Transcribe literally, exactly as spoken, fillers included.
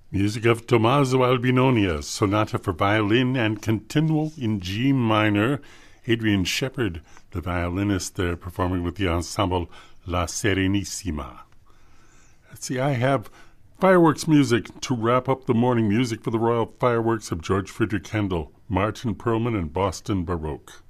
Music of Tommaso Albinoni, Sonata for Violin and Continuo in G minor. Adrian Shepard, the violinist there, performing with the ensemble La Serenissima. Let's see, I have fireworks music to wrap up the morning. Music for the Royal Fireworks of George Frideric Handel, Martin Perlman, and Boston Baroque.